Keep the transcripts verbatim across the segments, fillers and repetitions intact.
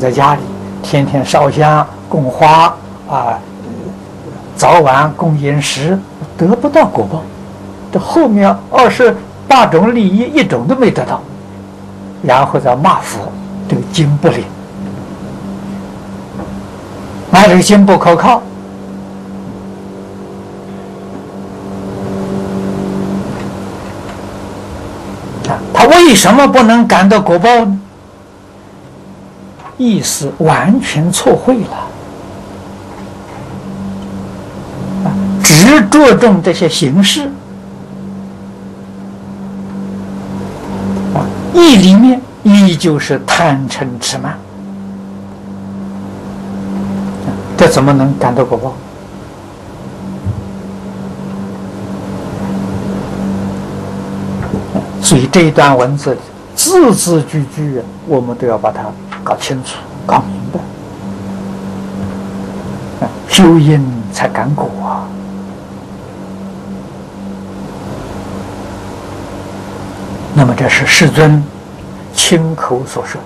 在家里，天天烧香供花啊，早晚供饮食，得不到果报。这后面二十八种利益一种都没得到，然后再骂佛，这个经不灵，骂这个经不可靠。啊，他为什么不能感到果报呢？意思完全错会了，啊，只着重这些形式。意里面依旧是贪嗔痴慢，这怎么能感到果报？所以这一段文字字字句句，我们都要把它搞清楚、搞明白。修因才感果啊！那么这是世尊亲口所说的，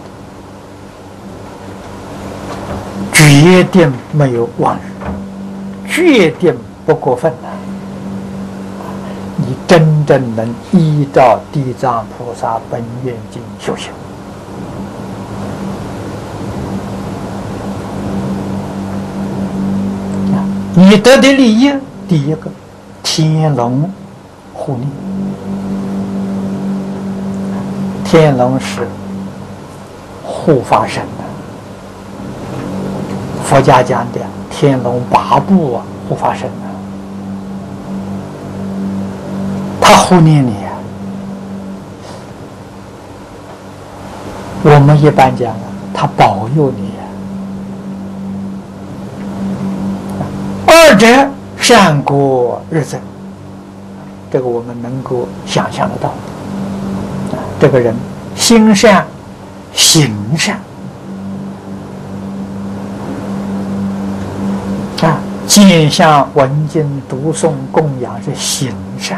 决定没有妄语，决定不过分的。你真正能依照地藏菩萨本愿经修行，你得的利益，第一个天龙护念。天龙是护法神的，佛家讲的天龙八部啊，护法神的，他护念你啊。我们一般讲啊，他保佑你啊。二者善果日增，这个我们能够想象得到。这个人心善行善啊，见相闻经读诵供养是行善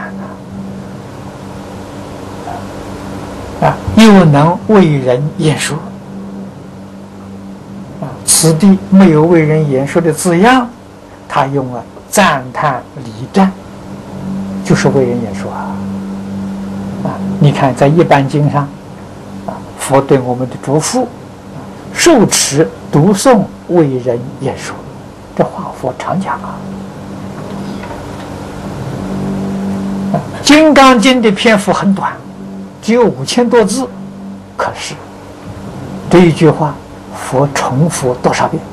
啊，啊，又能为人演说啊，此地没有为人演说的字样，他用了赞叹礼赞，就是为人演说啊。啊，你看，在一般经上，啊，佛对我们的嘱咐，受持读诵为人演说，这话佛常讲啊。啊，《金刚经》的篇幅很短，只有五千多字，可是这一句话，佛重复多少遍？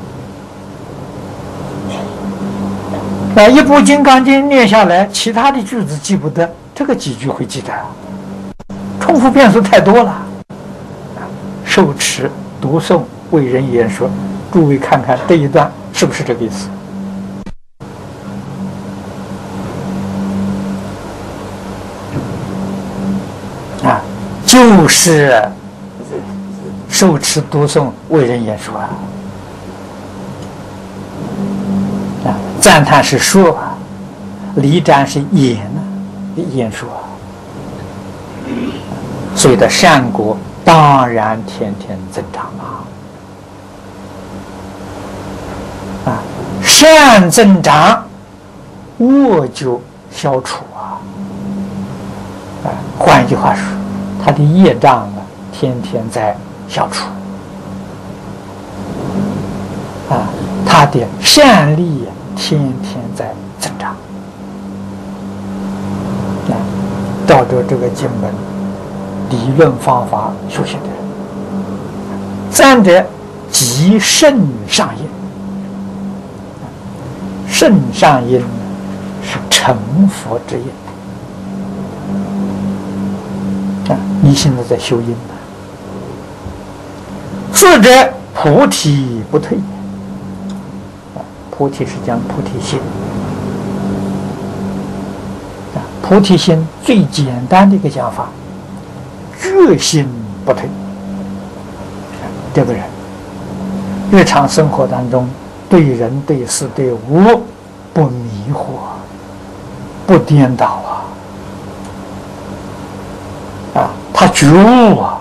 那一部《金刚经》念下来，其他的句子记不得。这个几句会记得，重复遍数太多了。受持读诵为人言说，诸位看看这一段是不是这个意思？啊，就是受持读诵为人言说啊。啊，赞叹是说啊，礼赞是言啊。演说，所以的善果当然天天增长啊！啊，善增长，恶就消除啊！啊，换一句话说，他的业障啊，天天在消除啊，他的善力天天在增长。照着这个经文理论方法修行的人，三者即圣上因。圣上因是成佛之因啊！你现在在修因呢。四者菩提不退啊！菩提是讲菩提心。菩提心最简单的一个讲法，决心不退。这个人日常生活当中，对人对事对物不迷惑，不颠倒啊！啊，他觉悟啊，